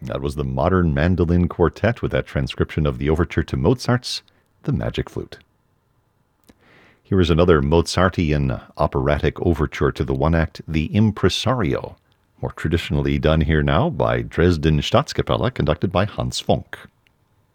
That was the Modern Mandolin Quartet with that transcription of the overture to Mozart's The Magic Flute. Here is another Mozartian operatic overture to the one-act The Impresario, more traditionally done here now by Dresden Staatskapelle, conducted by Hans Funk.